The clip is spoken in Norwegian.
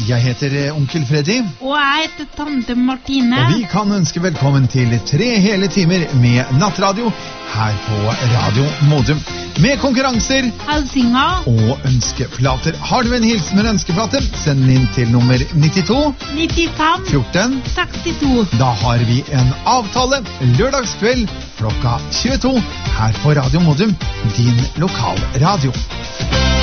Jeg heter onkel Freddy. Og jeg heter tante Martine. Og vi kan ønske velkommen til 3 hele timer med nattradio her på Radio Modum. Med konkurranser, Halsinger og ønskeplater. Har du en hilsen med en ønskeplate, send den inn til nummer 92 95 14 62. Da har vi en avtale lørdagskveld klokka 22 her på Radio Modum, din lokalradio.